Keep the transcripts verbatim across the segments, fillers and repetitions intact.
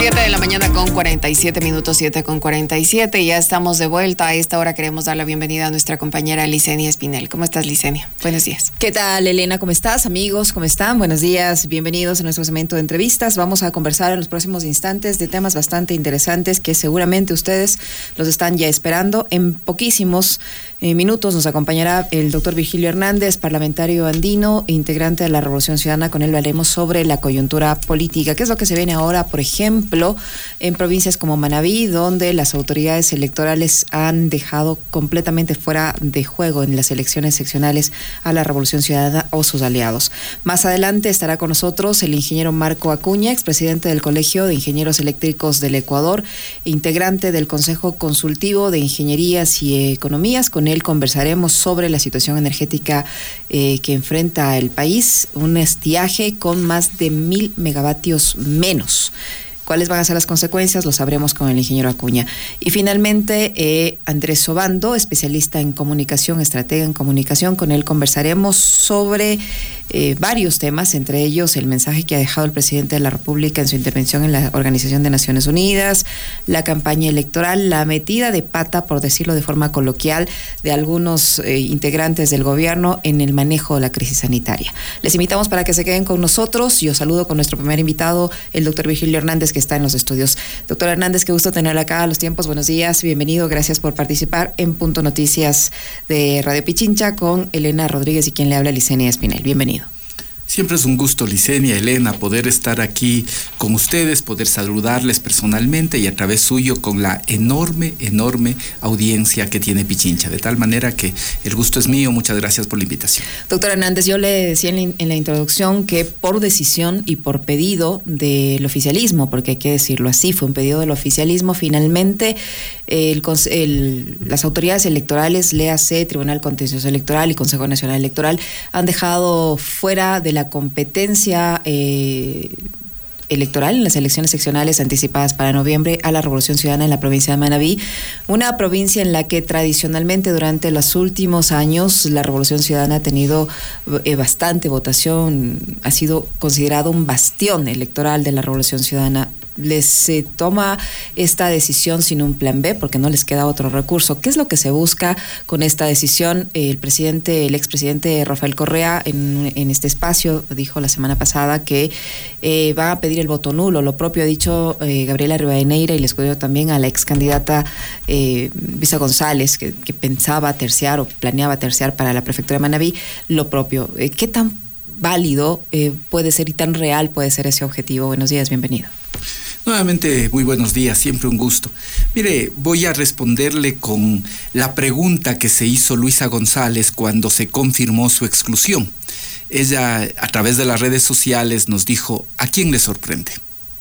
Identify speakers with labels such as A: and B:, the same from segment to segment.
A: siete de la mañana con cuarenta y siete minutos, siete con cuarenta y siete. Ya estamos de vuelta. A esta hora queremos dar la bienvenida a nuestra compañera Licenia Espinel. ¿Cómo estás, Licenia? Buenos días.
B: ¿Qué tal, Elena? ¿Cómo estás? Amigos, ¿cómo están? Buenos días. Bienvenidos a nuestro segmento de entrevistas. Vamos a conversar en los próximos instantes de temas bastante interesantes que seguramente ustedes los están ya esperando. En poquísimos eh, minutos nos acompañará el doctor Virgilio Hernández, parlamentario andino e integrante de la Revolución Ciudadana. Con él hablaremos sobre la coyuntura política. ¿Qué es lo que se viene ahora, por ejemplo, en provincias como Manabí, donde las autoridades electorales han dejado completamente fuera de juego en las elecciones seccionales a la Revolución Ciudadana o sus aliados? Más adelante estará con nosotros el ingeniero Marco Acuña, expresidente del Colegio de Ingenieros Eléctricos del Ecuador, integrante del Consejo Consultivo de Ingenierías y Economías. Con él conversaremos sobre la situación energética eh, que enfrenta el país, un estiaje con más de mil megavatios menos. ¿Cuáles van a ser las consecuencias? Lo sabremos con el ingeniero Acuña. Y finalmente, eh, Andrés Sobando, especialista en comunicación, estratega en comunicación. Con él conversaremos sobre eh, varios temas, entre ellos el mensaje que ha dejado el presidente de la República en su intervención en la Organización de Naciones Unidas, la campaña electoral, la metida de pata, por decirlo de forma coloquial, de algunos eh, integrantes del gobierno en el manejo de la crisis sanitaria. Les invitamos para que se queden con nosotros. Yo saludo con nuestro primer invitado, el doctor Virgilio Hernández, que está en los estudios. Doctor Hernández, qué gusto tenerla acá a los tiempos. Buenos días, bienvenido, gracias por participar en Punto Noticias de Radio Pichincha con Elena Rodríguez y quien le habla, Licenia Espinel. Bienvenido.
C: Siempre es un gusto, Licenia, Elena, poder estar aquí con ustedes, poder saludarles personalmente y a través suyo con la enorme, enorme audiencia que tiene Pichincha. De tal manera que el gusto es mío. Muchas gracias por la invitación.
B: Doctor Hernández, yo le decía en la, en la introducción que por decisión y por pedido del oficialismo, porque hay que decirlo así, fue un pedido del oficialismo, finalmente el, el, las autoridades electorales, léase Tribunal Contencioso Electoral y Consejo Nacional Electoral, han dejado fuera de la competencia eh, electoral en las elecciones seccionales anticipadas para noviembre a la Revolución Ciudadana en la provincia de Manabí, una provincia en la que tradicionalmente durante los últimos años la Revolución Ciudadana ha tenido eh, bastante votación, ha sido considerado un bastión electoral de la Revolución Ciudadana. Les eh, toma esta decisión sin un plan B porque no les queda otro recurso. ¿Qué es lo que se busca con esta decisión? El presidente, el expresidente Rafael Correa en, en este espacio dijo la semana pasada que eh, va a pedir el voto nulo. Lo propio ha dicho eh, Gabriela Rivadeneira y le escudió también a la ex candidata eh, Luisa González que, que pensaba terciar o planeaba terciar para la prefectura de Manabí. Lo propio. Eh, ¿Qué tan válido eh, puede ser y tan real puede ser ese objetivo? Buenos días, bienvenido.
C: Nuevamente, muy buenos días, siempre un gusto. Mire, voy a responderle con la pregunta que se hizo Luisa González cuando se confirmó su exclusión. Ella, a través de las redes sociales, nos dijo, ¿a quién le sorprende?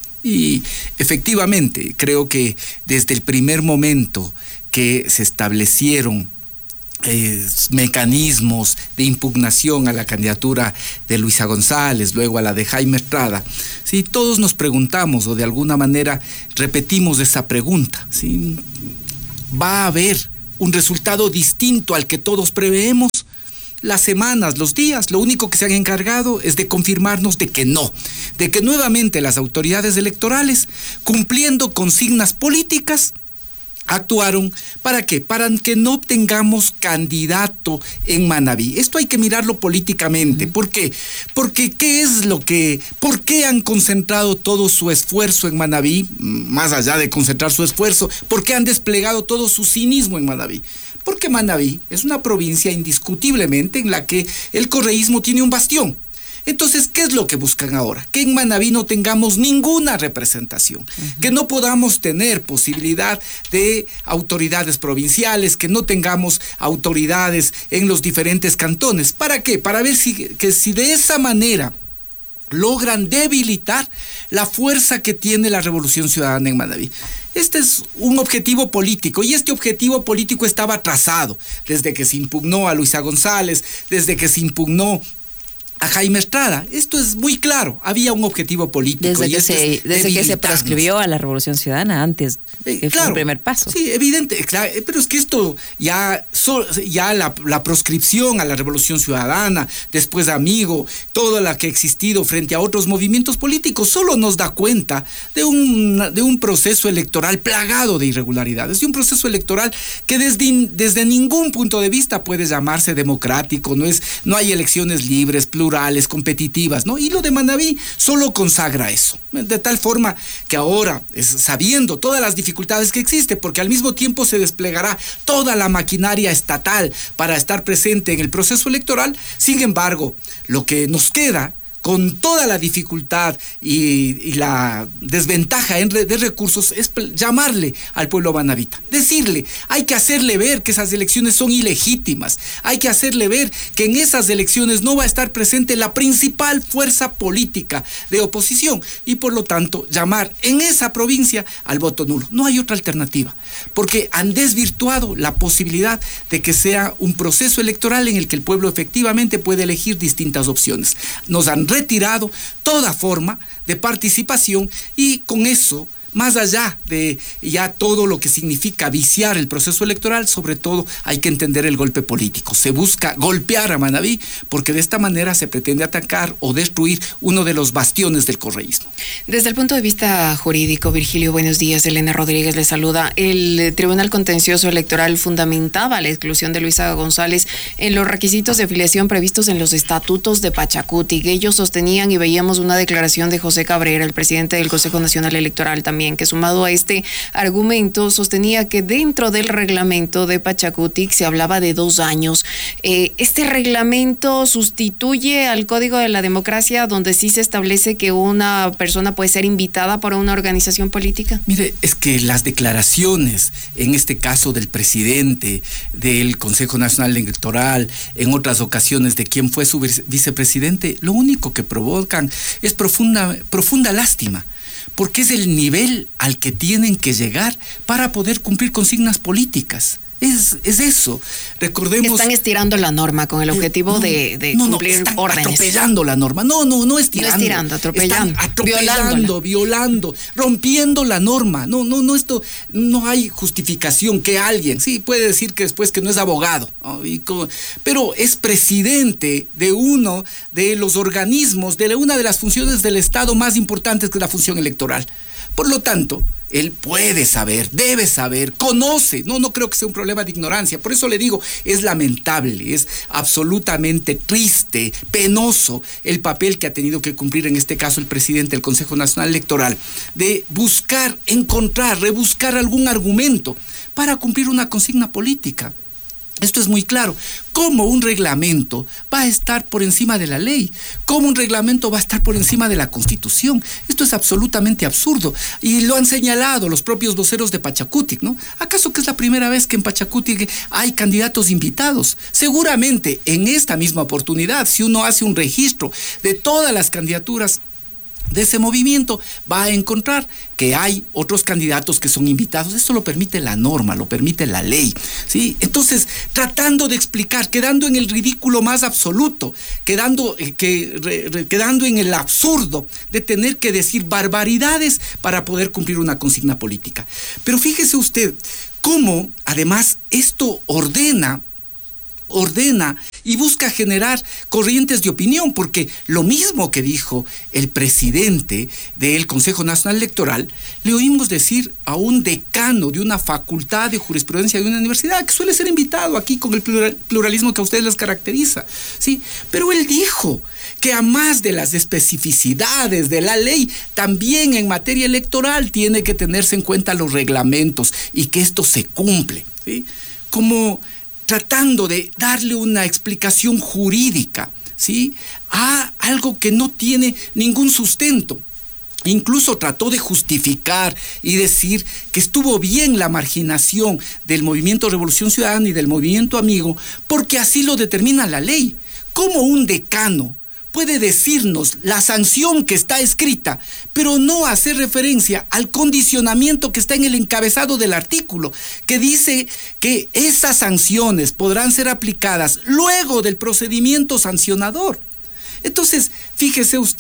C: Y efectivamente, creo que desde el primer momento que se establecieron Eh, mecanismos de impugnación a la candidatura de Luisa González, luego a la de Jaime Estrada, ¿sí? Todos nos preguntamos o de alguna manera repetimos esa pregunta, ¿sí? ¿Va a haber un resultado distinto al que todos preveemos? Las semanas, los días, lo único que se han encargado es de confirmarnos de que no, de que nuevamente las autoridades electorales, cumpliendo consignas políticas, actuaron, ¿para qué? Para que no tengamos candidato en Manabí. Esto hay que mirarlo políticamente. ¿Por qué? Porque ¿qué es lo que, por qué han concentrado todo su esfuerzo en Manabí? Más allá de concentrar su esfuerzo, ¿por qué han desplegado todo su cinismo en Manabí? Porque Manabí es una provincia indiscutiblemente en la que el correísmo tiene un bastión. Entonces, ¿qué es lo que buscan ahora? Que en Manabí no tengamos ninguna representación, uh-huh. que no podamos tener posibilidad de autoridades provinciales, que no tengamos autoridades en los diferentes cantones. ¿Para qué? Para ver si, que si de esa manera logran debilitar la fuerza que tiene la Revolución Ciudadana en Manabí. Este es un objetivo político y este objetivo político estaba trazado desde que se impugnó a Luisa González, desde que se impugnó a Jaime Estrada. Esto es muy claro, había un objetivo político.
B: Desde,
C: y
B: que,
C: este
B: se, desde que se proscribió a la Revolución Ciudadana antes Eh, que claro, fue un primer paso.
C: Sí, evidente, claro, pero es que esto ya, so, ya la, la proscripción a la Revolución Ciudadana, después de Amigo, toda la que ha existido frente a otros movimientos políticos, solo nos da cuenta de un, de un proceso electoral plagado de irregularidades, de un proceso electoral que desde, desde ningún punto de vista puede llamarse democrático, no, es, no hay elecciones libres, plurales, competitivas, ¿no? Y lo de Manabí solo consagra eso, de tal forma que ahora, es, sabiendo todas las dificultades que existe, porque al mismo tiempo se desplegará toda la maquinaria estatal para estar presente en el proceso electoral, sin embargo, lo que nos queda con toda la dificultad y, y la desventaja en re, de recursos, es llamarle al pueblo manabita, decirle, hay que hacerle ver que esas elecciones son ilegítimas, hay que hacerle ver que en esas elecciones no va a estar presente la principal fuerza política de oposición y por lo tanto llamar en esa provincia al voto nulo. No hay otra alternativa, porque han desvirtuado la posibilidad de que sea un proceso electoral en el que el pueblo efectivamente puede elegir distintas opciones. Nos han retirado toda forma de participación y con eso, más allá de ya todo lo que significa viciar el proceso electoral, sobre todo hay que entender el golpe político. Se busca golpear a Manabí porque de esta manera se pretende atacar o destruir uno de los bastiones del correísmo.
A: Desde el punto de vista jurídico, Virgilio, buenos días. Elena Rodríguez le saluda. El Tribunal Contencioso Electoral fundamentaba la exclusión de Luisa González en los requisitos de afiliación previstos en los estatutos de Pachacutic. Ellos sostenían y veíamos una declaración de José Cabrera, el presidente del Consejo Nacional Electoral también, que sumado a este argumento sostenía que dentro del reglamento de Pachacutic se hablaba de dos años. Eh, ¿Este reglamento sustituye al Código de la Democracia donde sí se establece que una persona puede ser invitada por una organización política?
C: Mire, es que las declaraciones, en este caso del presidente del Consejo Nacional Electoral, en otras ocasiones de quien fue su vicepresidente, lo único que provocan es profunda, profunda lástima, porque es el nivel al que tienen que llegar para poder cumplir consignas políticas. Es, es eso. Recordemos.
A: Están estirando la norma con el objetivo eh, no, de, de
C: no,
A: cumplir
C: no, están
A: órdenes.
C: Atropellando la norma. No, no, no estirando.
A: No estirando, atropellando.
C: Están atropellando, violando, rompiendo la norma. No, no, no, esto, no hay justificación que alguien, sí, puede decir que después que no es abogado, ¿no? Y como, pero es presidente de uno de los organismos, de una de las funciones del Estado más importantes, que es la función electoral. Por lo tanto, él puede saber, debe saber, conoce. No, no creo que sea un problema de ignorancia. Por eso le digo, es lamentable, es absolutamente triste, penoso el papel que ha tenido que cumplir en este caso el presidente del Consejo Nacional Electoral, de buscar, encontrar, rebuscar algún argumento para cumplir una consigna política. Esto es muy claro. ¿Cómo un reglamento va a estar por encima de la ley? ¿Cómo un reglamento va a estar por encima de la Constitución? Esto es absolutamente absurdo. Y lo han señalado los propios voceros de Pachacutic, ¿no? ¿Acaso que es la primera vez que en Pachacutic hay candidatos invitados? Seguramente en esta misma oportunidad, si uno hace un registro de todas las candidaturas de ese movimiento, va a encontrar que hay otros candidatos que son invitados. Esto lo permite la norma, lo permite la ley, ¿sí? Entonces, tratando de explicar, quedando en el ridículo más absoluto, quedando, eh, que, re, re, quedando en el absurdo de tener que decir barbaridades para poder cumplir una consigna política. Pero fíjese usted cómo, además, esto ordena ordena y busca generar corrientes de opinión, porque lo mismo que dijo el presidente del Consejo Nacional Electoral, le oímos decir a un decano de una facultad de jurisprudencia de una universidad, que suele ser invitado aquí con el pluralismo que a ustedes les caracteriza, ¿sí? Pero él dijo que a más de las especificidades de la ley, también en materia electoral tiene que tenerse en cuenta los reglamentos y que esto se cumple, ¿sí? Como tratando de darle una explicación jurídica, ¿sí?, a algo que no tiene ningún sustento. Incluso trató de justificar y decir que estuvo bien la marginación del Movimiento Revolución Ciudadana y del Movimiento Amigo, porque así lo determina la ley. ¿Cómo un decano puede decirnos la sanción que está escrita, pero no hacer referencia al condicionamiento que está en el encabezado del artículo, que dice que esas sanciones podrán ser aplicadas luego del procedimiento sancionador? Entonces, fíjese usted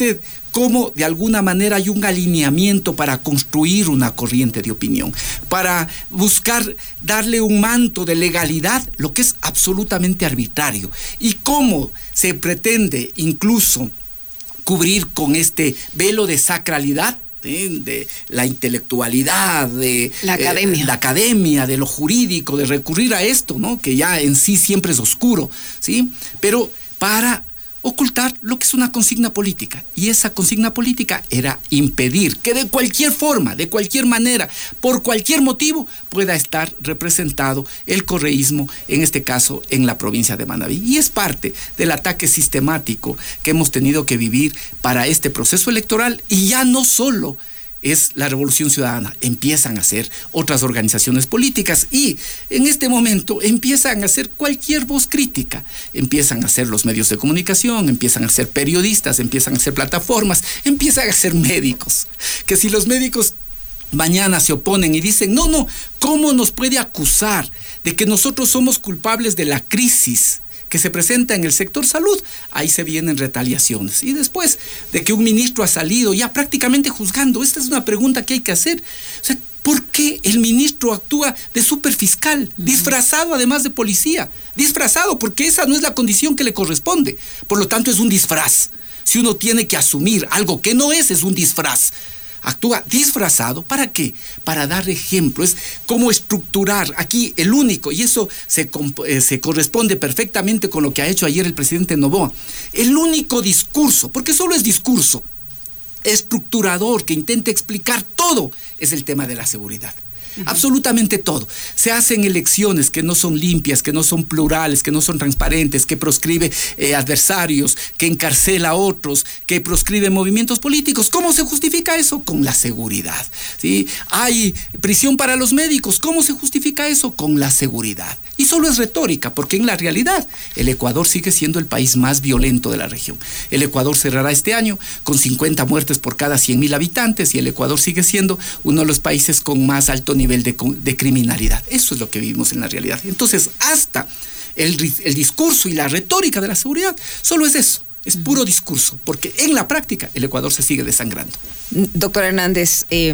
C: cómo de alguna manera hay un alineamiento para construir una corriente de opinión, para buscar darle un manto de legalidad, lo que es absolutamente arbitrario, y cómo se pretende incluso cubrir con este velo de sacralidad, ¿sí?, de la intelectualidad, de
A: la academia.
C: Eh, la academia, de lo jurídico, de recurrir a esto, ¿no?, que ya en sí siempre es oscuro, ¿sí?, pero para ocultar lo que es una consigna política. Y esa consigna política era impedir que de cualquier forma, de cualquier manera, por cualquier motivo, pueda estar representado el correísmo, en este caso en la provincia de Manabí. Y es parte del ataque sistemático que hemos tenido que vivir para este proceso electoral, y ya no solo es la Revolución Ciudadana, empiezan a ser otras organizaciones políticas, y en este momento empiezan a ser cualquier voz crítica, empiezan a ser los medios de comunicación, empiezan a ser periodistas, empiezan a ser plataformas, empiezan a ser médicos, que si los médicos mañana se oponen y dicen, no, no, ¿cómo nos puede acusar de que nosotros somos culpables de la crisis que se presenta en el sector salud? Ahí se vienen retaliaciones. Y después de que un ministro ha salido ya prácticamente juzgando, esta es una pregunta que hay que hacer. O sea, ¿por qué el ministro actúa de superfiscal, uh-huh, disfrazado además de policía? Disfrazado, porque esa no es la condición que le corresponde. Por lo tanto, es un disfraz. Si uno tiene que asumir algo que no es, es un disfraz. Actúa disfrazado, ¿para qué? Para dar ejemplo, es como estructurar. Aquí el único, y eso se, eh, se corresponde perfectamente con lo que ha hecho ayer el presidente Noboa, el único discurso, porque solo es discurso, estructurador, que intenta explicar todo, es el tema de la seguridad. Uh-huh. Absolutamente todo. Se hacen elecciones que no son limpias, que no son plurales, que no son transparentes, que proscribe eh, adversarios, que encarcela a otros, que proscribe movimientos políticos. ¿Cómo se justifica eso? Con la seguridad, ¿sí? Hay prisión para los médicos. ¿Cómo se justifica eso? Con la seguridad. Y solo es retórica, porque en la realidad el Ecuador sigue siendo el país más violento de la región. El Ecuador cerrará este año con cincuenta muertes por cada cien mil habitantes, y el Ecuador sigue siendo uno de los países con más alto nivel de, de criminalidad. Eso es lo que vivimos en la realidad. Entonces, hasta el, el discurso y la retórica de la seguridad solo es eso. Es puro discurso, porque en la práctica el Ecuador se sigue desangrando.
B: Doctor Hernández, eh,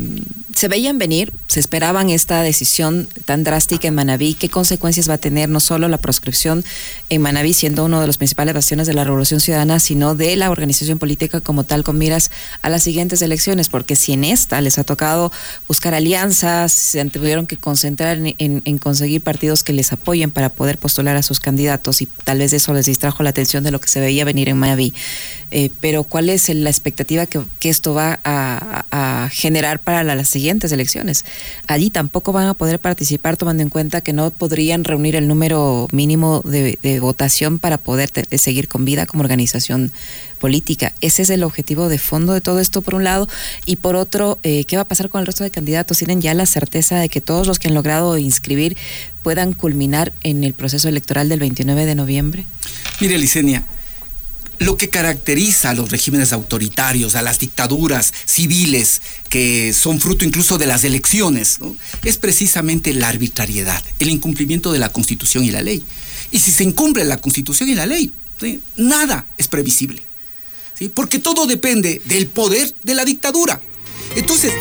B: ¿se veían venir? ¿Se esperaban esta decisión tan drástica en Manabí? ¿Qué consecuencias va a tener no solo la proscripción en Manabí, siendo uno de los principales bastiones de la Revolución Ciudadana, sino de la organización política como tal, con miras a las siguientes elecciones? Porque si en esta les ha tocado buscar alianzas, se tuvieron que concentrar en, en, en conseguir partidos que les apoyen para poder postular a sus candidatos, y tal vez eso les distrajo la atención de lo que se veía venir en Manabí. Eh, pero ¿cuál es la expectativa que, que esto va a, a generar para la, las siguientes elecciones? Allí tampoco van a poder participar, tomando en cuenta que no podrían reunir el número mínimo de, de votación para poder te, seguir con vida como organización política. Ese es el objetivo de fondo de todo esto, por un lado, y por otro, eh, ¿qué va a pasar con el resto de candidatos? ¿Tienen ya la certeza de que todos los que han logrado inscribir puedan culminar en el proceso electoral del veintinueve de noviembre?
C: Mire, Licenia, lo que caracteriza a los regímenes autoritarios, a las dictaduras civiles, que son fruto incluso de las elecciones, ¿no?, es precisamente la arbitrariedad, el incumplimiento de la Constitución y la ley. Y si se incumple la Constitución y la ley, ¿sí?, nada es previsible, ¿sí?, porque todo depende del poder de la dictadura. Entonces,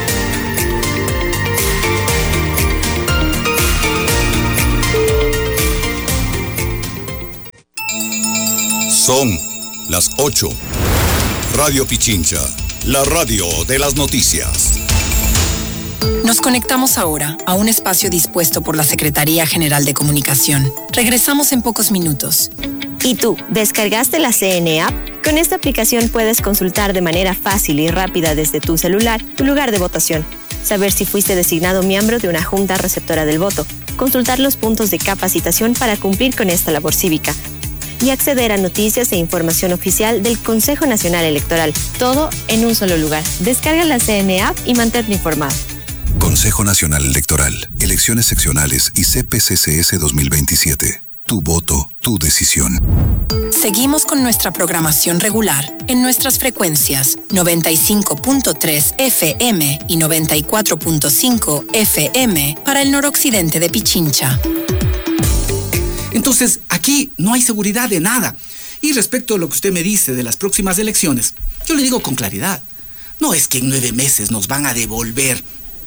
D: son las ocho. Radio Pichincha, la radio de las noticias.
E: Nos conectamos ahora a un espacio dispuesto por la Secretaría General de Comunicación. Regresamos en pocos minutos.
F: ¿Y tú, descargaste la C N App? Con esta aplicación puedes consultar de manera fácil y rápida desde tu celular tu lugar de votación, saber si fuiste designado miembro de una junta receptora del voto, consultar los puntos de capacitación para cumplir con esta labor cívica, y acceder a noticias e información oficial del Consejo Nacional Electoral. Todo en un solo lugar. Descarga la C N App y mantente informado.
G: Consejo Nacional Electoral, elecciones seccionales y C P C C S dos mil veintisiete. Tu voto, tu decisión.
E: Seguimos con nuestra programación regular en nuestras frecuencias noventa y cinco punto tres F M y noventa y cuatro punto cinco F M para el noroccidente de Pichincha.
C: entonces aquí no hay seguridad de nada. Y Y respecto a lo que usted me dice de las próximas elecciones, yo le digo con claridad, no es que en nueve meses nos van a devolver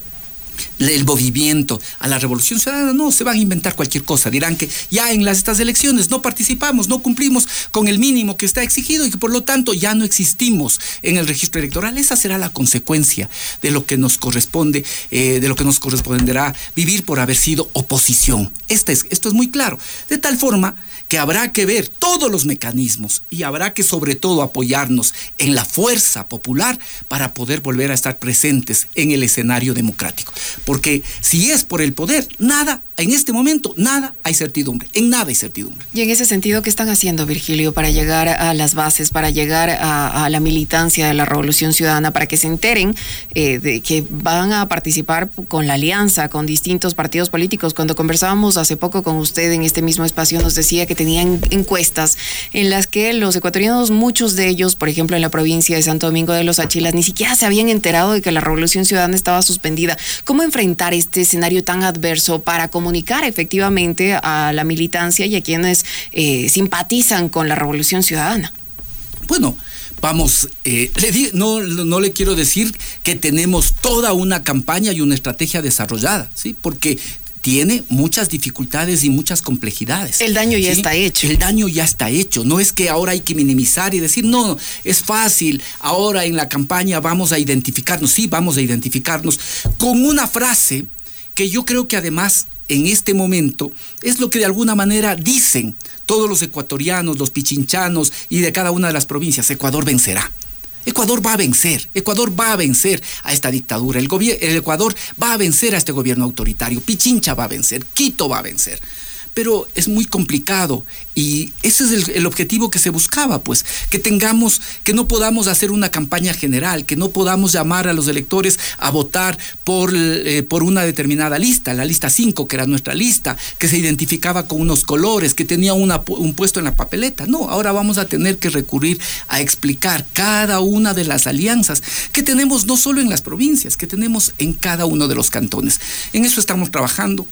C: el movimiento a la Revolución Ciudadana, no, se van a inventar cualquier cosa, dirán que ya en las, estas elecciones no participamos, no cumplimos con el mínimo que está exigido y que por lo tanto ya no existimos en el registro electoral. Esa será la consecuencia de lo que nos corresponde, eh, de lo que nos corresponderá vivir por haber sido oposición. Este es, esto es muy claro, de tal forma que habrá que ver todos los mecanismos y habrá que sobre todo apoyarnos en la fuerza popular para poder volver a estar presentes en el escenario democrático. Porque si es por el poder, nada, en este momento, nada hay certidumbre, en nada hay certidumbre.
A: Y en ese sentido, ¿qué están haciendo, Virgilio, para llegar a las bases, para llegar a, a la militancia de la Revolución Ciudadana, para que se enteren eh, de que van a participar con la alianza, con distintos partidos políticos? Cuando conversábamos hace poco con usted en este mismo espacio, nos decía que tenían encuestas en las que los ecuatorianos, muchos de ellos, por ejemplo en la provincia de Santo Domingo de los Achilas, ni siquiera se habían enterado de que la Revolución Ciudadana estaba suspendida. ¿Cómo enfrentar este escenario tan adverso para comunicar efectivamente a la militancia y a quienes eh, simpatizan con la Revolución Ciudadana?
C: Bueno, vamos, eh, le di, no, no le quiero decir que tenemos toda una campaña y una estrategia desarrollada, ¿sí? Porque tiene muchas dificultades y muchas complejidades.
A: El daño ya ¿sí? está hecho.
C: El daño ya está hecho. No es que ahora hay que minimizar y decir, no, es fácil, ahora en la campaña vamos a identificarnos. Sí, vamos a identificarnos con una frase que yo creo que además en este momento es lo que de alguna manera dicen todos los ecuatorianos, los pichinchanos y de cada una de las provincias: Ecuador vencerá. Ecuador va a vencer, Ecuador va a vencer a esta dictadura, el, el Ecuador va a vencer a este gobierno autoritario, Pichincha va a vencer, Quito va a vencer. Pero es muy complicado y ese es el, el objetivo que se buscaba, pues, que tengamos, que no podamos hacer una campaña general, que no podamos llamar a los electores a votar por, eh, por una determinada lista, la lista cinco, que era nuestra lista, que se identificaba con unos colores, que tenía una, un puesto en la papeleta. No, ahora vamos a tener que recurrir a explicar cada una de las alianzas que tenemos no solo en las provincias, que tenemos en cada uno de los cantones. En eso estamos trabajando,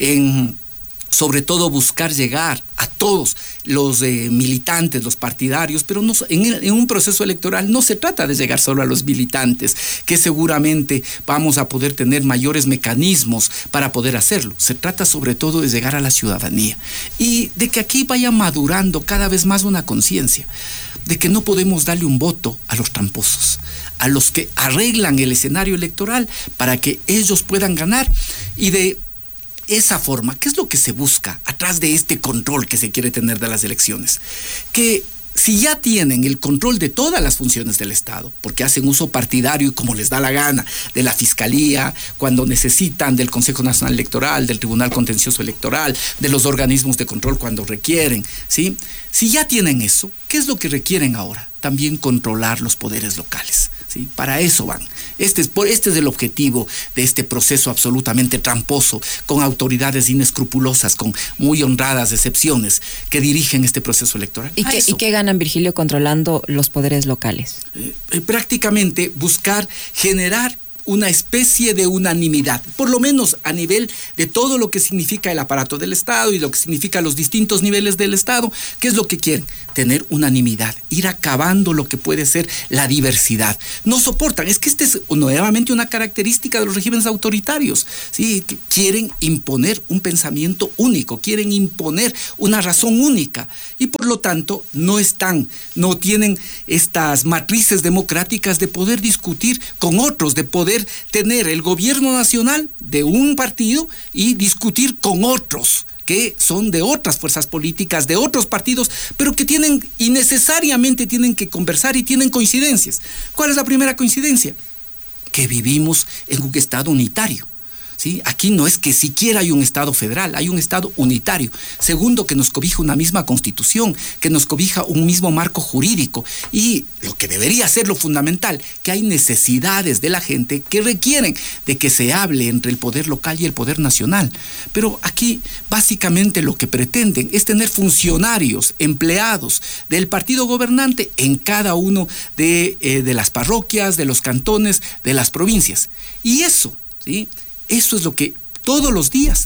C: en sobre todo buscar llegar a todos los eh, militantes, los partidarios, pero no, en, en un proceso electoral no se trata de llegar solo a los militantes, que seguramente vamos a poder tener mayores mecanismos para poder hacerlo. Se trata sobre todo de llegar a la ciudadanía y de que aquí vaya madurando cada vez más una conciencia de que no podemos darle un voto a los tramposos, a los que arreglan el escenario electoral para que ellos puedan ganar. Y de esa forma, ¿qué es lo que se busca atrás de este control que se quiere tener de las elecciones? Que si ya tienen el control de todas las funciones del Estado, porque hacen uso partidario y como les da la gana, de la Fiscalía, cuando necesitan, del Consejo Nacional Electoral, del Tribunal Contencioso Electoral, de los organismos de control cuando requieren, ¿sí? Si ya tienen eso, ¿qué es lo que requieren ahora? También controlar los poderes locales, ¿sí? Para eso van. Este es, este es el objetivo de este proceso absolutamente tramposo, con autoridades inescrupulosas, con muy honradas excepciones que dirigen este proceso electoral.
B: ¿Y qué, ¿Y qué ganan, Virgilio, controlando los poderes locales?
C: Eh, eh, prácticamente buscar generar una especie de unanimidad, por lo menos a nivel de todo lo que significa el aparato del Estado y lo que significa los distintos niveles del Estado. ¿Qué es lo que quieren? Tener unanimidad, ir acabando lo que puede ser la diversidad. No soportan, es que esta es nuevamente una característica de los regímenes autoritarios, ¿sí? Que quieren imponer un pensamiento único, quieren imponer una razón única y por lo tanto no están, no tienen estas matrices democráticas de poder discutir con otros, de poder tener el gobierno nacional de un partido y discutir con otros que son de otras fuerzas políticas, de otros partidos, pero que tienen y necesariamente tienen que conversar y tienen coincidencias. ¿Cuál es la primera coincidencia? Que vivimos en un Estado unitario. ¿Sí? Aquí no es que siquiera hay un Estado federal, hay un Estado unitario. Segundo, que nos cobija una misma constitución, que nos cobija un mismo marco jurídico. Y lo que debería ser lo fundamental, que hay necesidades de la gente que requieren de que se hable entre el poder local y el poder nacional. Pero aquí básicamente lo que pretenden es tener funcionarios, empleados del partido gobernante en cada uno de, eh, de las parroquias, de los cantones, de las provincias. Y eso, ¿sí? Eso es lo que todos los días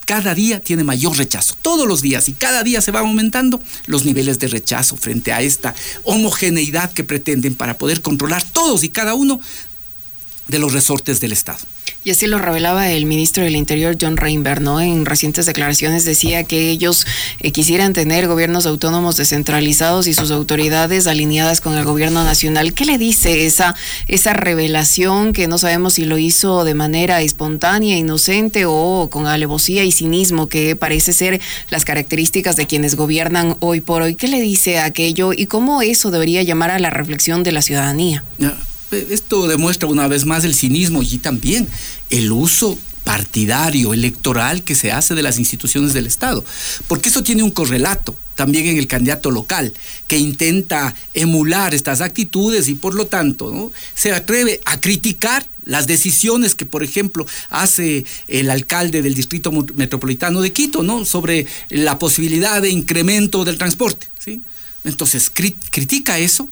C: cada día tiene mayor rechazo, todos los días, y cada día se van aumentando los niveles de rechazo frente a esta homogeneidad que pretenden para poder controlar todos y cada uno de los resortes del Estado.
A: Y así lo revelaba el ministro del Interior, John Reinberg, ¿no? En recientes declaraciones decía que ellos eh, quisieran tener gobiernos autónomos descentralizados y sus autoridades alineadas con el gobierno nacional. ¿Qué le dice esa, esa revelación, que no sabemos si lo hizo de manera espontánea, inocente o con alevosía y cinismo, que parece ser las características de quienes gobiernan hoy por hoy? ¿Qué le dice a aquello y cómo eso debería llamar a la reflexión de la ciudadanía?
C: Yeah. Esto demuestra una vez más el cinismo y también el uso partidario, electoral que se hace de las instituciones del Estado, porque eso tiene un correlato también en el candidato local, que intenta emular estas actitudes y por lo tanto, ¿no?, se atreve a criticar las decisiones que, por ejemplo, hace el alcalde del Distrito Metropolitano de Quito, ¿no?, sobre la posibilidad de incremento del transporte, ¿sí? Entonces, cri- critica eso,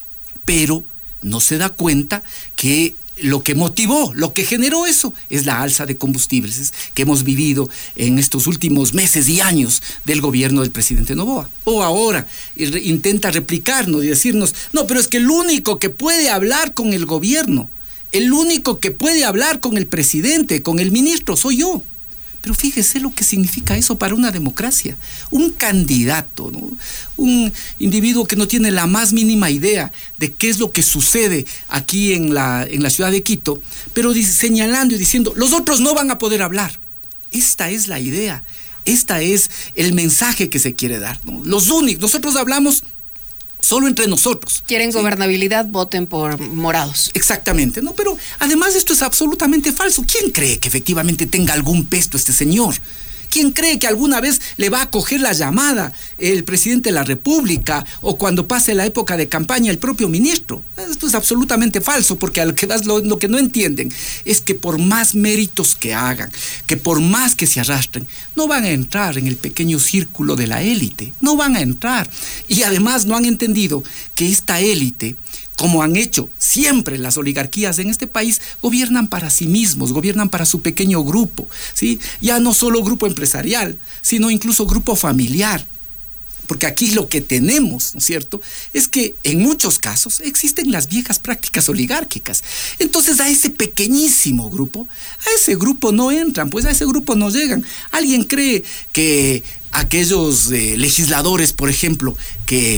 C: pero no se da cuenta que lo que motivó, lo que generó eso, es la alza de combustibles que hemos vivido en estos últimos meses y años del gobierno del presidente Noboa. O ahora intenta replicarnos y decirnos, no, pero es que el único que puede hablar con el gobierno, el único que puede hablar con el presidente, con el ministro, soy yo. Pero fíjese lo que significa eso para una democracia. Un candidato, ¿no?, un individuo que no tiene la más mínima idea de qué es lo que sucede aquí en la, en la ciudad de Quito, pero señalando y diciendo, los otros no van a poder hablar. Esta es la idea, esta es el mensaje que se quiere dar, ¿no? Los únicos, nosotros hablamos solo entre nosotros.
A: Quieren ¿sí? gobernabilidad, voten por morados.
C: Exactamente, ¿no? Pero además esto es absolutamente falso. ¿Quién cree que efectivamente tenga algún pesto este señor? ¿Quién cree que alguna vez le va a coger la llamada el presidente de la República o cuando pase la época de campaña el propio ministro? Esto es absolutamente falso, porque a lo que, lo, lo que no entienden es que por más méritos que hagan, que por más que se arrastren, no van a entrar en el pequeño círculo de la élite, no van a entrar. Y además no han entendido que esta élite, como han hecho siempre las oligarquías en este país, gobiernan para sí mismos, gobiernan para su pequeño grupo, ¿sí? Ya no solo grupo empresarial, sino incluso grupo familiar. Porque aquí lo que tenemos, ¿no es cierto?, es que en muchos casos existen las viejas prácticas oligárquicas. Entonces a ese pequeñísimo grupo, a ese grupo no entran, pues a ese grupo no llegan. ¿Alguien cree que aquellos eh, legisladores, por ejemplo, que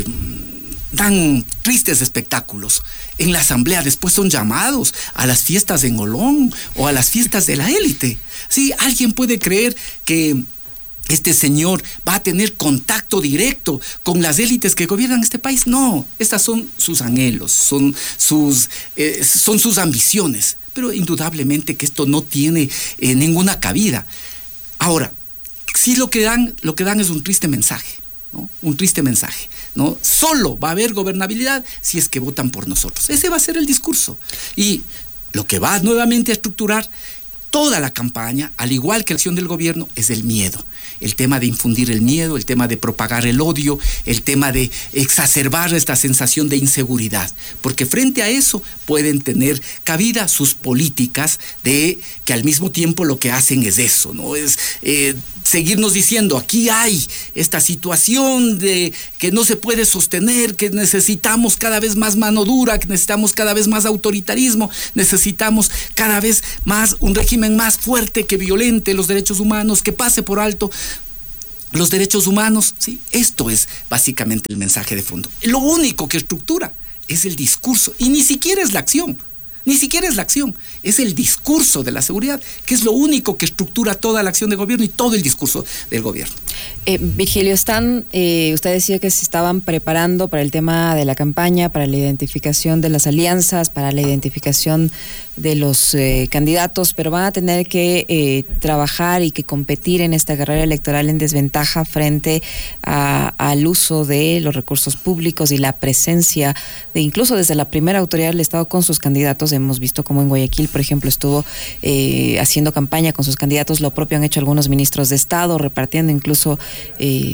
C: dan tristes espectáculos en la asamblea, después son llamados a las fiestas en Olón o a las fiestas de la élite? ¿Sí? ¿Alguien puede creer que este señor va a tener contacto directo con las élites que gobiernan este país? No, estas son sus anhelos, son sus, eh, son sus ambiciones, pero indudablemente que esto no tiene eh, ninguna cabida. Ahora, sí lo que dan, lo que dan es un triste mensaje, ¿no? Un triste mensaje, ¿no? Solo va a haber gobernabilidad si es que votan por nosotros. Ese va a ser el discurso. Y lo que va nuevamente a estructurar toda la campaña, al igual que la acción del gobierno, es el miedo. El tema de infundir el miedo, el tema de propagar el odio, el tema de exacerbar esta sensación de inseguridad. Porque frente a eso pueden tener cabida sus políticas de que al mismo tiempo lo que hacen es eso, ¿no? Es eh, seguirnos diciendo, aquí hay esta situación de que no se puede sostener, que necesitamos cada vez más mano dura, que necesitamos cada vez más autoritarismo, necesitamos cada vez más un régimen más fuerte que violente los derechos humanos, que pase por alto los derechos humanos. Sí, esto es básicamente el mensaje de fondo. Lo único que estructura es el discurso, y ni siquiera es la acción. Ni siquiera es la acción, es el discurso de la seguridad, que es lo único que estructura toda la acción de gobierno y todo el discurso del gobierno.
B: Eh, Virgilio, están, eh, usted decía que se estaban preparando para el tema de la campaña, para la identificación de las alianzas, para la identificación de los eh, candidatos, pero van a tener que eh, trabajar y que competir en esta carrera electoral en desventaja frente a, al uso de los recursos públicos y la presencia de, incluso desde la primera autoridad del Estado con sus candidatos. Hemos visto como en Guayaquil, por ejemplo, estuvo eh, haciendo campaña con sus candidatos. Lo propio han hecho algunos ministros de Estado, repartiendo incluso eh,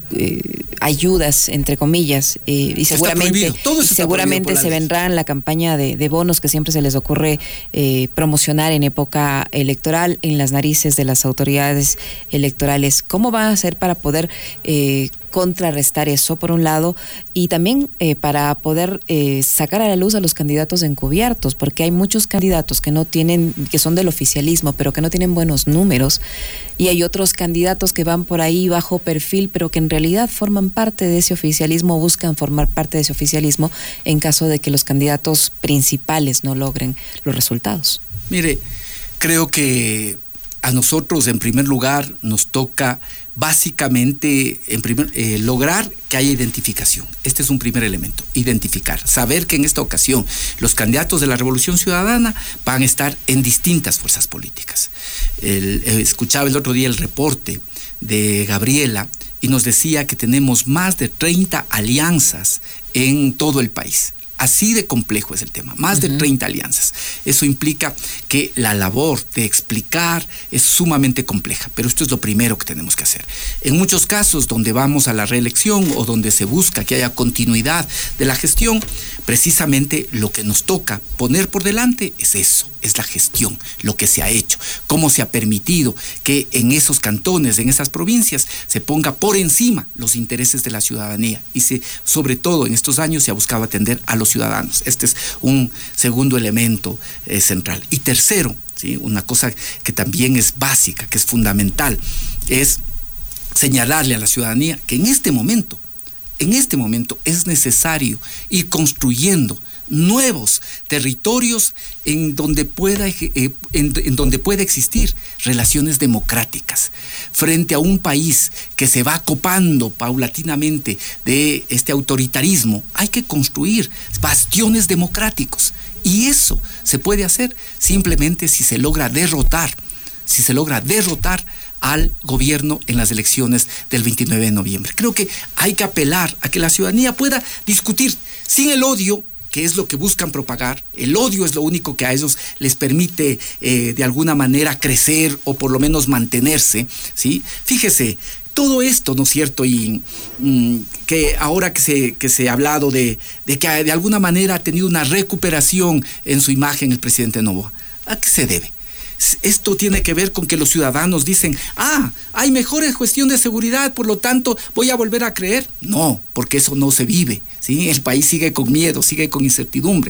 B: eh, ayudas, entre comillas, eh, y seguramente,
C: Todo
B: y seguramente se vendrá en la campaña de, de bonos que siempre se les ocurre eh, promocionar en época electoral en las narices de las autoridades electorales. ¿Cómo va a hacer para poder eh, contrarrestar eso, por un lado, y también eh, para poder eh, sacar a la luz a los candidatos encubiertos? Porque hay muchos candidatos que no tienen, que son del oficialismo, pero que no tienen buenos números, y hay otros candidatos que van por ahí bajo perfil, pero que en realidad forman parte de ese oficialismo, buscan formar parte de ese oficialismo en caso de que los candidatos principales no logren los resultados.
C: Mire, creo que a nosotros, en primer lugar, nos toca básicamente en primer, eh, lograr que haya identificación. Este es un primer elemento, identificar, saber que en esta ocasión los candidatos de la Revolución Ciudadana van a estar en distintas fuerzas políticas. El, eh, escuchaba el otro día el reporte de Gabriela y nos decía que tenemos más de treinta alianzas en todo el país. Así de complejo es el tema, más de treinta alianzas. Eso implica que la labor de explicar es sumamente compleja, pero esto es lo primero que tenemos que hacer. En muchos casos donde vamos a la reelección o donde se busca que haya continuidad de la gestión, precisamente lo que nos toca poner por delante es eso, es la gestión, lo que se ha hecho, cómo se ha permitido que en esos cantones, en esas provincias, se ponga por encima los intereses de la ciudadanía y se, sobre todo en estos años se ha buscado atender a los ciudadanos. Este es un segundo elemento eh, central. Y tercero, ¿sí? Una cosa que también es básica, que es fundamental, es señalarle a la ciudadanía que en este momento, en este momento es necesario ir construyendo nuevos territorios en donde pueda eh, en, en donde pueda existir relaciones democráticas frente a un país que se va copando paulatinamente de este autoritarismo. Hay que construir bastiones democráticos y eso se puede hacer simplemente si se logra derrotar, si se logra derrotar al gobierno en las elecciones del veintinueve de noviembre. Creo que hay que apelar a que la ciudadanía pueda discutir sin el odio, que es lo que buscan propagar. El odio es lo único que a ellos les permite eh, de alguna manera crecer o por lo menos mantenerse, ¿sí? Fíjese, todo esto, ¿no es cierto? Y mm, que ahora que se, que se ha hablado de, de que de alguna manera ha tenido una recuperación en su imagen el presidente Noboa, ¿a qué se debe? Esto tiene que ver con que los ciudadanos dicen, ah, hay mejores cuestiones de seguridad, por lo tanto voy a volver a creer. No, porque eso no se vive, ¿sí? El país sigue con miedo, sigue con incertidumbre.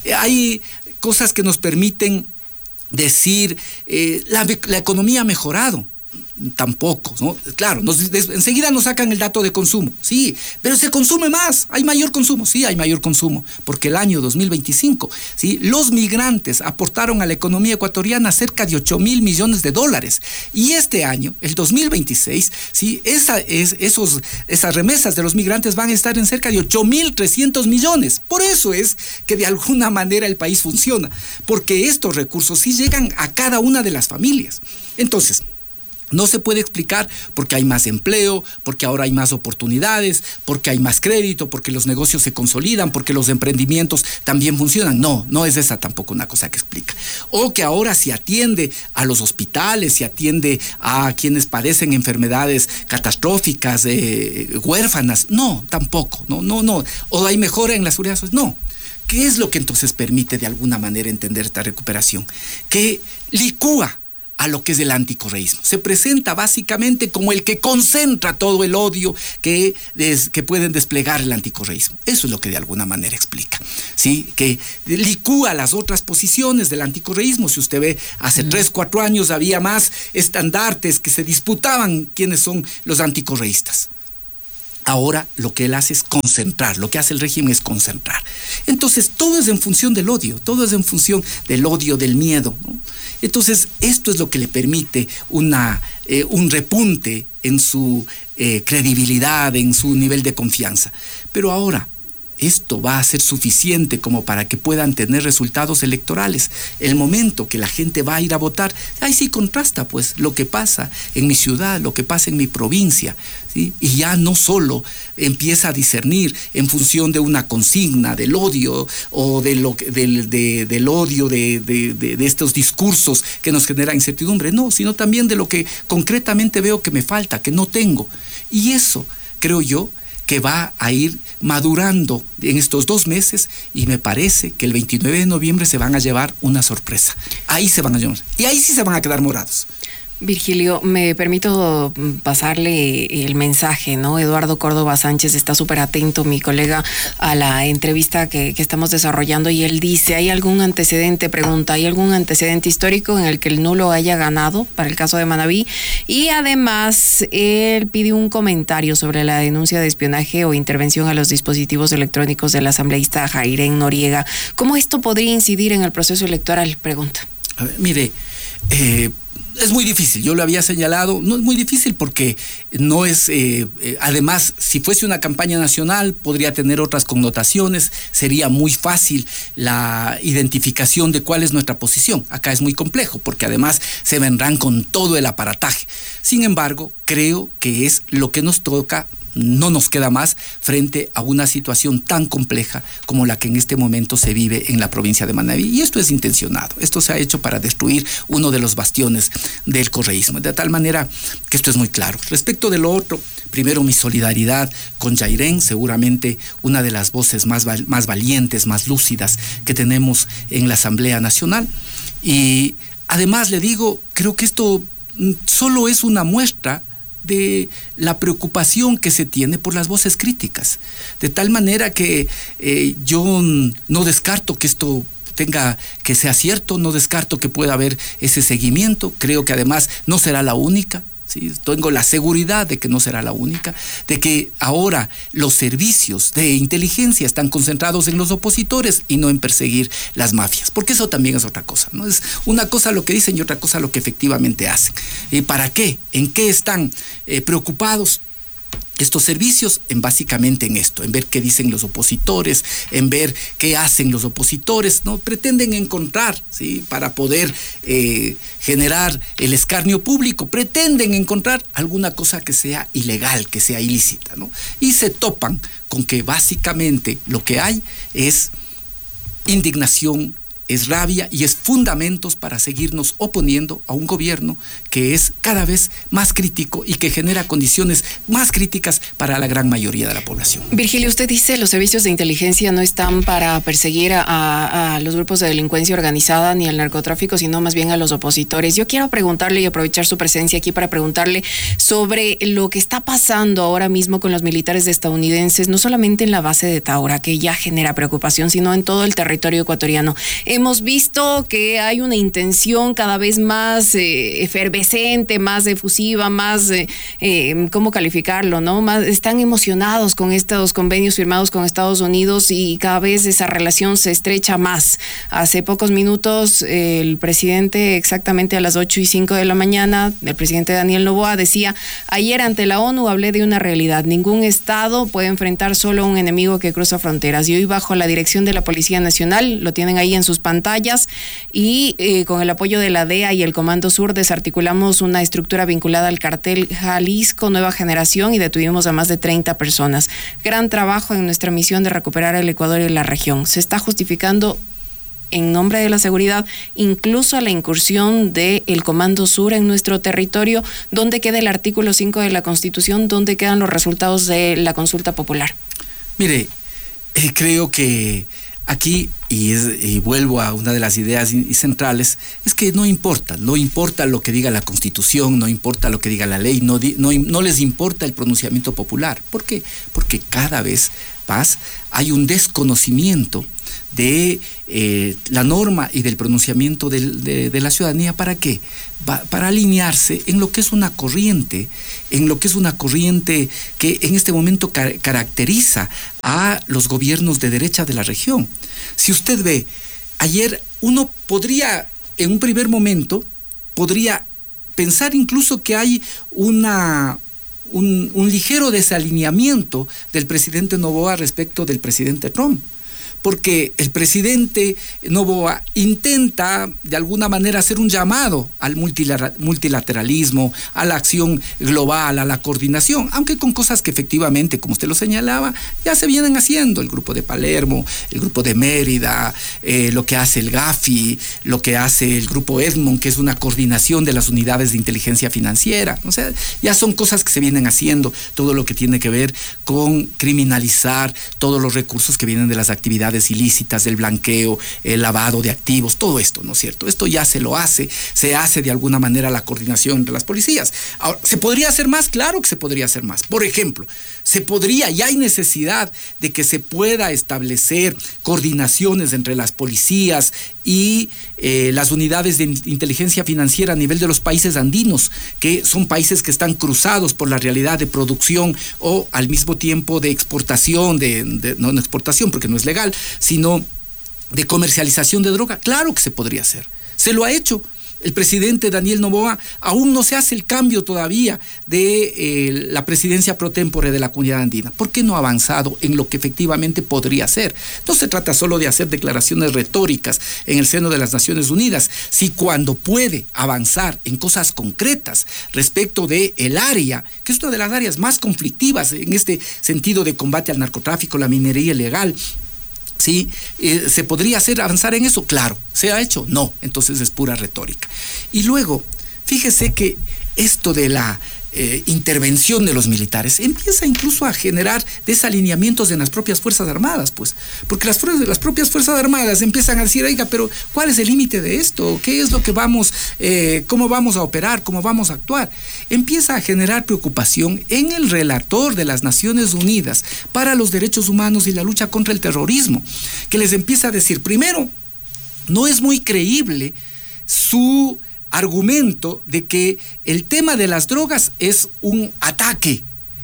C: Hay cosas que nos permiten decir, eh, la, la economía ha mejorado. Tampoco, ¿no? Claro, nos, des, enseguida nos sacan el dato de consumo, sí, pero se consume más, hay mayor consumo, sí, hay mayor consumo, porque el año dos mil veinticinco, sí, los migrantes aportaron a la economía ecuatoriana cerca de ocho mil millones de dólares, y este año, el dos mil veintiséis, sí, esa, es, esos, esas remesas de los migrantes van a estar en cerca de ocho mil trescientos millones, por eso es que de alguna manera el país funciona, porque estos recursos sí llegan a cada una de las familias. Entonces, no se puede explicar porque hay más empleo, porque ahora hay más oportunidades, porque hay más crédito, porque los negocios se consolidan, porque los emprendimientos también funcionan. No, no es esa tampoco una cosa que explica. O que ahora se atiende a los hospitales, se atiende a quienes padecen enfermedades catastróficas, eh, huérfanas. No, tampoco. No, no, no. O hay mejora en la seguridad social. No. ¿Qué es lo que entonces permite de alguna manera entender esta recuperación? Que licúa a lo que es el anticorreísmo. Se presenta básicamente como el que concentra todo el odio que, des, que pueden desplegar el anticorreísmo. Eso es lo que de alguna manera explica, ¿sí? Que licúa las otras posiciones del anticorreísmo. Si usted ve, hace mm. tres, cuatro años había más estandartes que se disputaban quiénes son los anticorreístas. Ahora lo que él hace es concentrar, lo que hace el régimen es concentrar. Entonces todo es en función del odio, todo es en función del odio, del miedo, ¿no? Entonces esto es lo que le permite una, eh, un repunte en su eh, credibilidad, en su nivel de confianza. Pero ahora, esto va a ser suficiente como para que puedan tener resultados electorales. El momento que la gente va a ir a votar, ahí sí contrasta pues lo que pasa en mi ciudad, lo que pasa en mi provincia, ¿sí? Y ya no solo empieza a discernir en función de una consigna, del odio o de lo, del, de, del odio de, de, de, de estos discursos que nos generan incertidumbre, no, sino también de lo que concretamente veo que me falta, que no tengo. Y eso creo yo, que va a ir madurando en estos dos meses, y me parece que el veintinueve de noviembre se van a llevar una sorpresa. Ahí se van a llevar, y ahí sí se van a quedar morados.
A: Virgilio, me permito pasarle el mensaje, ¿no? Eduardo Córdoba Sánchez está súper atento, mi colega, a la entrevista que, que estamos desarrollando, y él dice, ¿hay algún antecedente? Pregunta, ¿hay algún antecedente histórico en el que el nulo haya ganado para el caso de Manabí? Y además, él pide un comentario sobre la denuncia de espionaje o intervención a los dispositivos electrónicos del asambleísta Jairén Noriega. ¿Cómo esto podría incidir en el proceso electoral? Pregunta.
C: A ver, mire, eh, es muy difícil, yo lo había señalado, no es muy difícil porque no es, eh, eh, además, si fuese una campaña nacional podría tener otras connotaciones, sería muy fácil la identificación de cuál es nuestra posición. Acá es muy complejo porque además se vendrán con todo el aparataje. Sin embargo, creo que es lo que nos toca. No nos queda más frente a una situación tan compleja como la que en este momento se vive en la provincia de Manabí. Y esto es intencionado. Esto se ha hecho para destruir uno de los bastiones del correísmo. De tal manera que esto es muy claro. Respecto de lo otro, primero mi solidaridad con Jairén, seguramente una de las voces más, más valientes, más lúcidas que tenemos en la Asamblea Nacional. Y además le digo, creo que esto solo es una muestra de la preocupación que se tiene por las voces críticas, de tal manera que eh, yo no descarto que esto tenga, que sea cierto, no descarto que pueda haber ese seguimiento, creo que además no será la única. Sí, tengo la seguridad de que no será la única, de que ahora los servicios de inteligencia están concentrados en los opositores y no en perseguir las mafias, porque eso también es otra cosa, ¿no? Es una cosa lo que dicen y otra cosa lo que efectivamente hacen. ¿Y para qué? ¿En qué están eh, preocupados estos servicios? En básicamente en esto, en ver qué dicen los opositores, en ver qué hacen los opositores, ¿no? Pretenden encontrar, ¿sí? Para poder eh, generar el escarnio público, pretenden encontrar alguna cosa que sea ilegal, que sea ilícita, ¿no? Y se topan con que básicamente lo que hay es indignación, es rabia y es fundamentos para seguirnos oponiendo a un gobierno que es cada vez más crítico y que genera condiciones más críticas para la gran mayoría de la población.
A: Virgilio, usted dice los servicios de inteligencia no están para perseguir a, a los grupos de delincuencia organizada ni al narcotráfico, sino más bien a los opositores. Yo quiero preguntarle y aprovechar su presencia aquí para preguntarle sobre lo que está pasando ahora mismo con los militares estadounidenses, no solamente en la base de Taura, que ya genera preocupación, sino en todo el territorio ecuatoriano. Hemos visto que hay una intención cada vez más eh, efervescente, más efusiva, más, eh, eh, ¿cómo calificarlo? ¿No? Más, están emocionados con estos convenios firmados con Estados Unidos y cada vez esa relación se estrecha más. Hace pocos minutos eh, el presidente, exactamente a las ocho y cinco de la mañana, el presidente Daniel Noboa decía, ayer ante la ONU hablé de una realidad, ningún Estado puede enfrentar solo a un enemigo que cruza fronteras, y hoy bajo la dirección de la Policía Nacional, lo tienen ahí en sus pantallas, y eh, con el apoyo de la D E A y el Comando Sur desarticulamos una estructura vinculada al cartel Jalisco Nueva Generación y detuvimos a más de treinta personas. Gran trabajo en nuestra misión de recuperar el Ecuador y la región. Se está justificando en nombre de la seguridad, incluso a la incursión del Comando Sur en nuestro territorio. ¿Dónde queda el artículo cinco de la Constitución? ¿Dónde quedan los resultados de la consulta popular?
C: Mire, eh, creo que aquí, y, es, y vuelvo a una de las ideas centrales, es que no importa, no importa lo que diga la Constitución, no importa lo que diga la ley, no, no, no les importa el pronunciamiento popular. ¿Por qué? Porque cada vez más hay un desconocimiento de eh, la norma y del pronunciamiento de, de, de la ciudadanía. ¿Para qué? Va, para alinearse en lo que es una corriente, en lo que es una corriente que en este momento car caracteriza a los gobiernos de derecha de la región. Si usted ve, ayer uno podría, en un primer momento, podría pensar incluso que hay una... Un, un ligero desalineamiento del presidente Noboa respecto del presidente Trump, porque el presidente Noboa intenta de alguna manera hacer un llamado al multilateralismo, a la acción global, a la coordinación, aunque con cosas que efectivamente, como usted lo señalaba, ya se vienen haciendo, el grupo de Palermo, el grupo de Mérida, eh, lo que hace el GAFI, lo que hace el grupo Edmond, que es una coordinación de las unidades de inteligencia financiera. O sea, ya son cosas que se vienen haciendo, todo lo que tiene que ver con criminalizar todos los recursos que vienen de las actividades ilícitas, del blanqueo, el lavado de activos, todo esto, ¿no es cierto? Esto ya se lo hace, se hace de alguna manera la coordinación entre las policías. Ahora, ¿se podría hacer más? Claro que se podría hacer más. Por ejemplo, se podría, y hay necesidad de que se pueda establecer coordinaciones entre las policías y eh, las unidades de inteligencia financiera a nivel de los países andinos, que son países que están cruzados por la realidad de producción o al mismo tiempo de exportación, de, de no, no exportación porque no es legal, sino de comercialización de droga. Claro que se podría hacer. Se lo ha hecho. El presidente Daniel Noboa, aún no se hace el cambio todavía de eh, la presidencia pro tempore de la comunidad andina. ¿Por qué no ha avanzado en lo que efectivamente podría ser? No se trata solo de hacer declaraciones retóricas en el seno de las Naciones Unidas, si cuando puede avanzar en cosas concretas respecto de el área, que es una de las áreas más conflictivas en este sentido de combate al narcotráfico, la minería ilegal. ¿Sí? Eh, ¿Se podría hacer avanzar en eso? Claro. ¿Se ha hecho? No. Entonces es pura retórica. Y luego, fíjese que esto de la eh, intervención de los militares empieza incluso a generar desalineamientos en las propias Fuerzas Armadas, pues, porque las, las propias Fuerzas Armadas empiezan a decir, oiga, pero ¿cuál es el límite de esto? ¿Qué es lo que vamos, eh, cómo vamos a operar? ¿Cómo vamos a actuar? Empieza a generar preocupación en el relator de las Naciones Unidas para los derechos humanos y la lucha contra el terrorismo, que les empieza a decir, primero, no es muy creíble su argumento de que el tema de las drogas es un ataque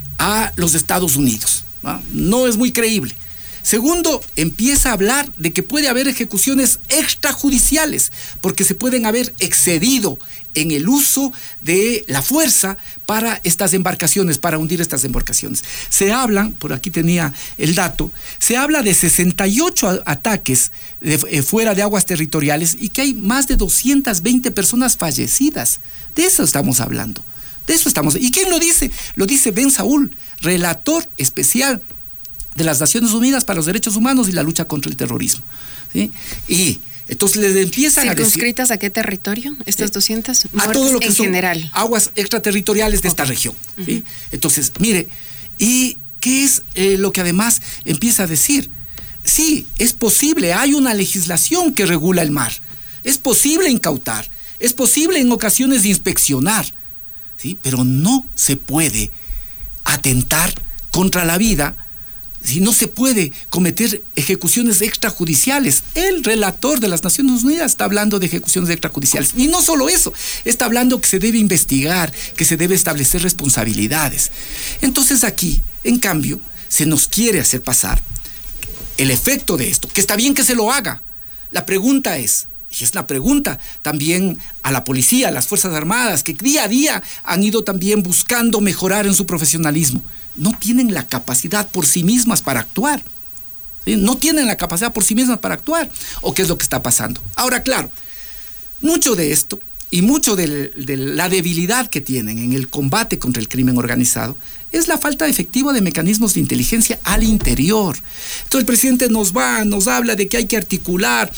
C: a los Estados Unidos, ¿no? No es muy creíble. Segundo, empieza a hablar de que puede haber ejecuciones extrajudiciales, porque se pueden haber excedido en el uso de la fuerza para estas embarcaciones, para hundir estas embarcaciones. Se hablan, por aquí tenía el dato, se habla de sesenta y ocho ataques de, eh, fuera de aguas territoriales y que hay más de doscientas veinte personas fallecidas. De eso estamos hablando, de eso estamos. ¿Y quién lo dice? Lo dice Ben Saúl, relator especial de las Naciones Unidas para los Derechos Humanos y la lucha contra el terrorismo, ¿sí? Y entonces les empiezan a decir...
A: ¿Circunscritas a qué territorio? ¿Estas doscientas
C: a todo lo que
A: en
C: son
A: general?
C: Aguas extraterritoriales de okay. esta región, ¿sí? Uh-huh. Entonces, mire, ¿y qué es eh, lo que además empieza a decir? Sí, es posible, hay una legislación que regula el mar, es posible incautar, es posible en ocasiones inspeccionar, ¿sí? Pero no se puede atentar contra la vida. Si no se puede cometer ejecuciones extrajudiciales. El relator de las Naciones Unidas está hablando de ejecuciones extrajudiciales. Y no solo eso, está hablando que se debe investigar, que se debe establecer responsabilidades. Entonces aquí, en cambio, se nos quiere hacer pasar el efecto de esto, que está bien que se lo haga. La pregunta es, y es la pregunta también a la policía, a las Fuerzas Armadas, que día a día han ido también buscando mejorar en su profesionalismo. No tienen la capacidad por sí mismas para actuar. ¿Sí? No tienen la capacidad por sí mismas para actuar. ¿O qué es lo que está pasando? Ahora, claro, mucho de esto y mucho de, de la debilidad que tienen en el combate contra el crimen organizado es la falta efectiva de mecanismos de inteligencia al interior. Entonces el presidente nos va, nos habla de que hay que articular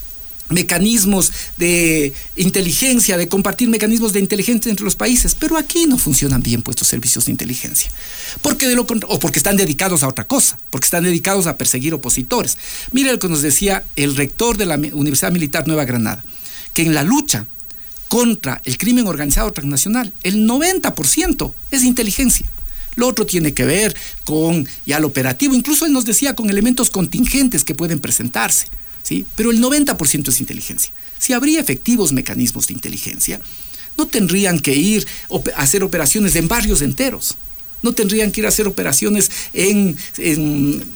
C: mecanismos de inteligencia, de compartir mecanismos de inteligencia entre los países, pero aquí no funcionan bien puestos servicios de inteligencia, porque de lo o porque están dedicados a otra cosa, porque están dedicados a perseguir opositores. Mire lo que nos decía el rector de la Universidad Militar Nueva Granada, que en la lucha contra el crimen organizado transnacional, el noventa por ciento es inteligencia. Lo otro tiene que ver con ya lo operativo, incluso él nos decía con elementos contingentes que pueden presentarse. ¿Sí? Pero el noventa por ciento es inteligencia. Si habría efectivos mecanismos de inteligencia, no tendrían que ir a hacer operaciones en barrios enteros, no tendrían que ir a hacer operaciones en, en